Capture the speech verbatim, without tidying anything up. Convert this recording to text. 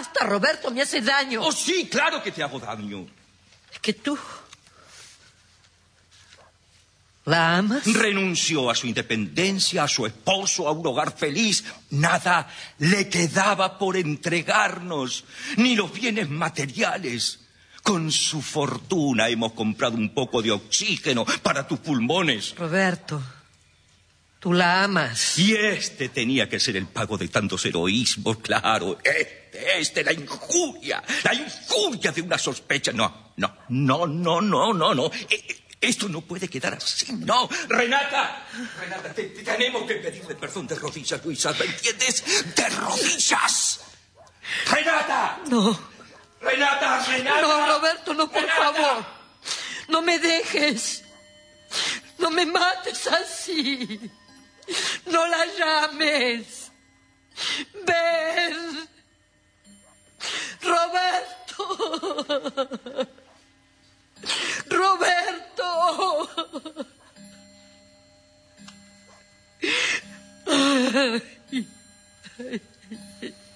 basta, Roberto, me hace daño. Oh, sí, claro que te hago daño. Es que tú... ¿La amas? Renunció a su independencia, a su esposo, a un hogar feliz. Nada le quedaba por entregarnos, ni los bienes materiales. Con su fortuna hemos comprado un poco de oxígeno para tus pulmones. Roberto, tú la amas. Y este tenía que ser el pago de tantos heroísmos, claro. Este, este, la injuria, la injuria de una sospecha. No, no, no, no, no, no, no. Esto no puede quedar así, no. Renata, Renata, te, te tenemos que pedirle perdón de rodillas, Luisa, ¿me entiendes? ¡De rodillas! ¡Renata! No. ¡Renata, Renata! No, Roberto, no, por Renata. favor. No me dejes. No me mates así. No la llames. Ven. Roberto. Roberto. Ay, ay.